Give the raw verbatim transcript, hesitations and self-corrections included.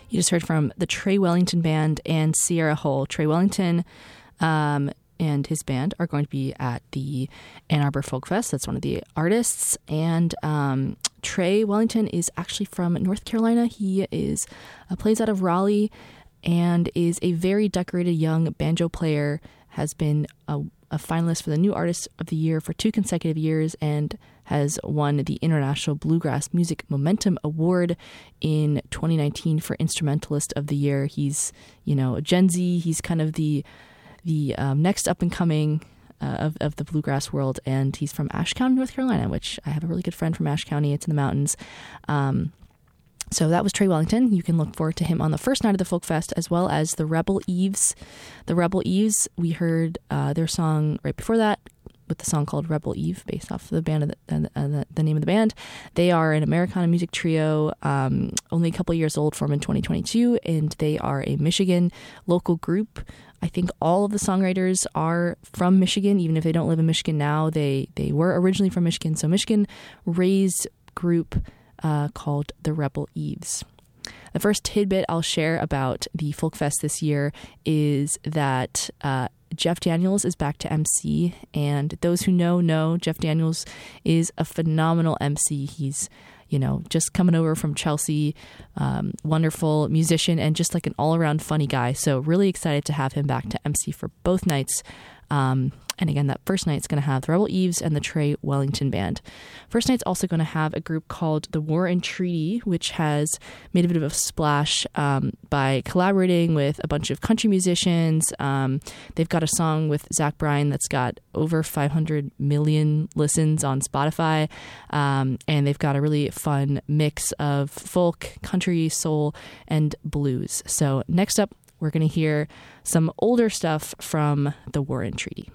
You just heard from the Trey Wellington Band and Sierra Hull. Trey Wellington um, and his band are going to be at the Ann Arbor Folk Fest. That's one of the artists. And um, Trey Wellington is actually from North Carolina. He is uh, plays out of Raleigh and is a very decorated young banjo player, has been a, a finalist for the New Artist of the Year for two consecutive years, and has won the International Bluegrass Music Momentum Award in twenty nineteen for Instrumentalist of the Year. He's, you know, Gen Z. He's kind of the the um, next up and coming uh, of, of the bluegrass world, and he's from Ashe County, North Carolina, which I have a really good friend from Ashe County. It's in the mountains. Um, So that was Trey Wellington. You can look forward to him on the first night of the Folk Fest, as well as the Rebel Eves. The Rebel Eves, we heard uh, their song right before that with the song called Rebel Eve, based off of the band of the, uh, the, the name of the band. They are an Americana music trio, um, only a couple of years old, formed in twenty twenty-two, and they are a Michigan local group. I think all of the songwriters are from Michigan, even if they don't live in Michigan now. They they were originally from Michigan, so Michigan raised group Uh, called the Rebel Eves. The first tidbit I'll share about the Folk Fest this year is that uh, Jeff Daniels is back to M C, and those who know know Jeff Daniels is a phenomenal M C. He's, you know, just coming over from Chelsea, um, wonderful musician, and just like an all-around funny guy. So really excited to have him back to M C for both nights. Um, and again, that first night's going to have the Rebel Eves and the Trey Wellington Band. First night's also going to have a group called the War and Treaty, which has made a bit of a splash um, by collaborating with a bunch of country musicians. Um, they've got a song with Zach Bryan that's got over five hundred million listens on Spotify. Um, and they've got a really fun mix of folk, country, soul, and blues. So next up, we're going to hear some older stuff from the War and Treaty.